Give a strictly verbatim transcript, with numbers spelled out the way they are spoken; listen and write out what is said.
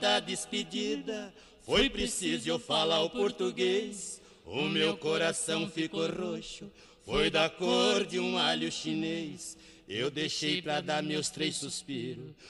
da despedida, foi preciso eu falar o português. O meu coração ficou roxo, foi da cor de um alho chinês. Eu deixei pra dar meus três suspiros,